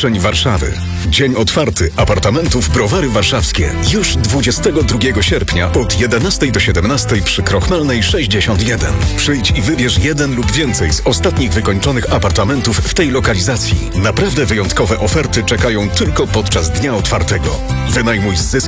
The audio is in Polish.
przestrzeń Warszawy. Dzień otwarty apartamentów Browary Warszawskie. Już 22 sierpnia od 11 do 17 przy Krochmalnej 61. Przyjdź i wybierz jeden lub więcej z ostatnich wykończonych apartamentów w tej lokalizacji. Naprawdę wyjątkowe oferty czekają tylko podczas dnia otwartego. Wynajmuj z zyskiem